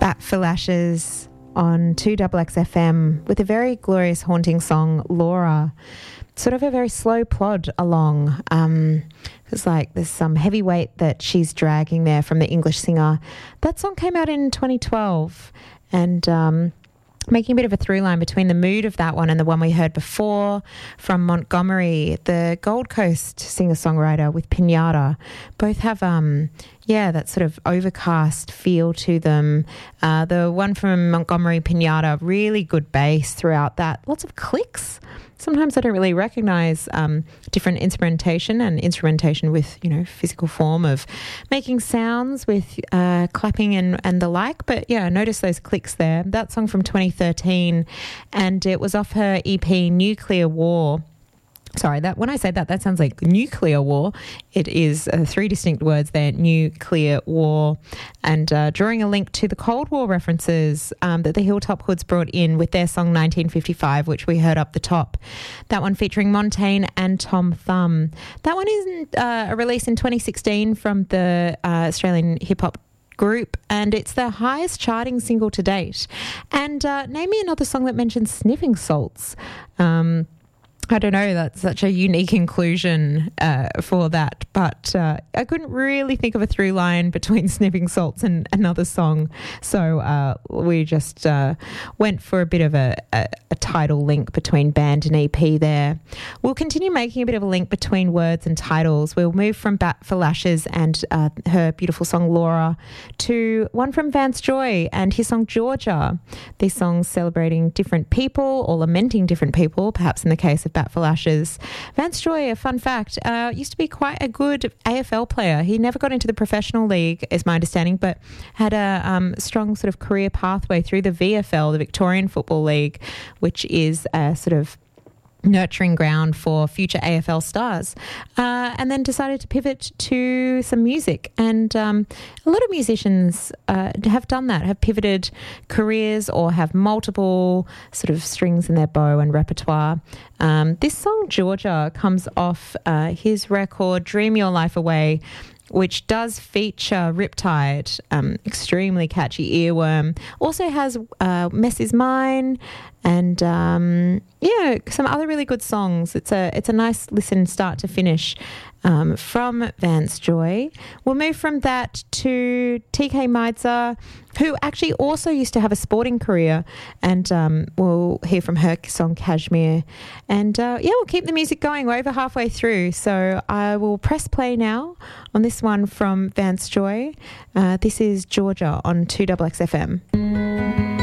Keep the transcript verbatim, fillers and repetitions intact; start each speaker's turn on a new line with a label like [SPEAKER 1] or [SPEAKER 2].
[SPEAKER 1] Bat for Lashes on two X X F M with a very glorious, haunting song, Laura. Sort of a very slow plod along. Um, it's like there's some heavy weight that she's dragging there from the English singer. That song came out in twenty twelve and um, making a bit of a through line between the mood of that one and the one we heard before from Montgomery, the Gold Coast singer-songwriter with Pinata. Both have, um, yeah, that sort of overcast feel to them. Uh, the one from Montgomery, Pinata, really good bass throughout that. Lots of clicks. Sometimes I don't really recognise um, different instrumentation and instrumentation with, you know, physical form of making sounds with uh, clapping and, and the like. But, yeah, notice those clicks there. That song from twenty thirteen, and it was off her E P Nuclear War. Sorry, that when I said that, that sounds like nuclear war. It is uh, three distinct words there, nuclear war, and uh, drawing a link to the Cold War references um, that the Hilltop Hoods brought in with their song nineteen fifty-five, which we heard up the top. That one featuring Montaigne and Tom Thumb. That one is uh, a release in twenty sixteen from the uh, Australian hip-hop group, and it's their highest charting single to date. And uh, name me another song that mentions sniffing salts. Um I don't know, that's such a unique inclusion uh, for that, but uh, I couldn't really think of a through line between Sniffing Salts and another song, so uh, we just uh, went for a bit of a, a, a title link between band and E P there. We'll continue making a bit of a link between words and titles. We'll move from Bat for Lashes and uh, her beautiful song Laura to one from Vance Joy and his song Georgia. These songs celebrating different people or lamenting different people, perhaps in the case of Bat for Lashes. Vance Joy, a fun fact, uh, used to be quite a good A F L player. He never got into the professional league, is my understanding, but had a um, strong sort of career pathway through the V F L, the Victorian Football League, which is a sort of nurturing ground for future A F L stars, uh, and then decided to pivot to some music. And um, a lot of musicians uh, have done that, have pivoted careers or have multiple sort of strings in their bow and repertoire. Um, this song, Georgia, comes off uh, his record, Dream Your Life Away, which does feature Riptide, um, extremely catchy earworm. Also has uh, Mess Is Mine and, um, yeah, some other really good songs. It's a it's a nice listen start to finish um, from Vance Joy. We'll move from that to T K Maidza, who actually also used to have a sporting career, and um, we'll hear from her song Kashmir. And, uh, yeah, we'll keep the music going. We're over halfway through, so I will press play now on this one from Vance Joy. Uh, this is Georgia on two X X F M.